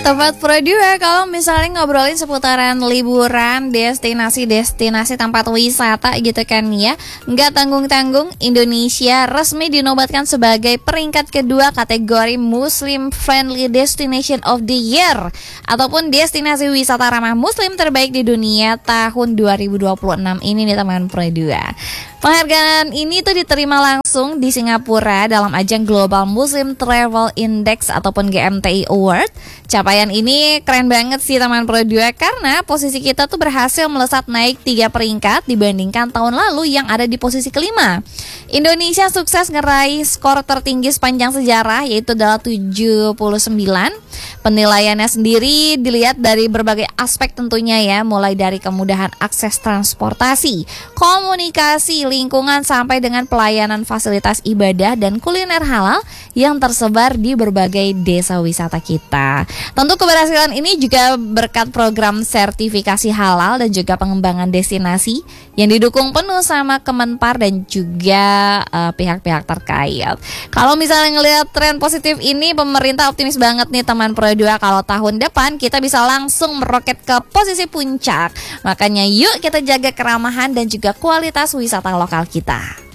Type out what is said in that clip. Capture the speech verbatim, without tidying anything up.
Tempat Pro dua, kalau misalnya ngobrolin seputaran liburan, destinasi-destinasi tempat wisata gitu kan ya, nggak tanggung-tanggung, Indonesia resmi dinobatkan sebagai peringkat kedua kategori Muslim Friendly Destination of the Year, ataupun destinasi wisata ramah muslim terbaik di dunia tahun dua ribu dua puluh enam ini nih teman Pro dua. Penghargaan ini tuh diterima langsung di Singapura dalam ajang Global Muslim Travel Index ataupun G M T I Award. Capaian ini keren banget sih teman Pro dua, karena posisi kita tuh berhasil melesat naik tiga peringkat dibandingkan tahun lalu yang ada di posisi kelima. Indonesia sukses ngeraih skor tertinggi sepanjang sejarah, yaitu adalah tujuh puluh sembilan. Penilaiannya sendiri dilihat dari berbagai aspek tentunya ya, mulai dari kemudahan akses transportasi, komunikasi, lingkungan, sampai dengan pelayanan fasilitas ibadah dan kuliner halal yang tersebar di berbagai desa wisata kita. Tentu keberhasilan ini juga berkat program sertifikasi halal dan juga pengembangan destinasi yang didukung penuh sama Kemenpar dan juga uh, pihak-pihak terkait. Kalau misalnya ngelihat tren positif ini, pemerintah optimis banget nih teman Pro dua, kalau tahun depan kita bisa langsung meroket ke posisi puncak. Makanya yuk kita jaga keramahan dan juga kualitas wisata lokal kita.